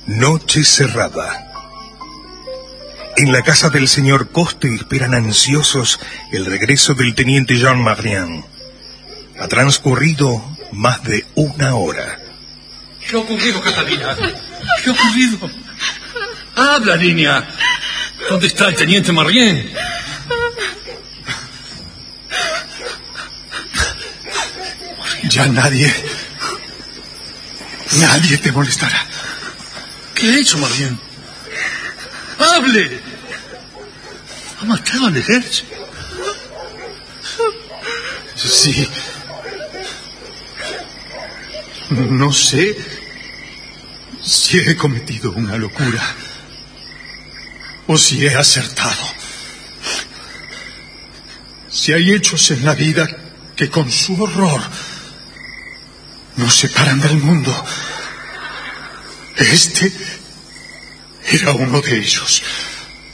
Noche cerrada. En la casa del señor Coste esperan ansiosos el regreso del teniente Jean Marian. Ha transcurrido más de 1 hora. ¿Qué ha ocurrido, Catalina? ¿Qué ha ocurrido? ¡Habla, niña! ¿Dónde está el teniente Marian? Ya nadie te molestará. ¿Qué ha hecho Marian? ¡Hable! ¿Ha matado al ejército? Sí. No sé si he cometido una locura o si he acertado. Si hay hechos en la vida que con su horror nos separan del mundo, este era uno de ellos.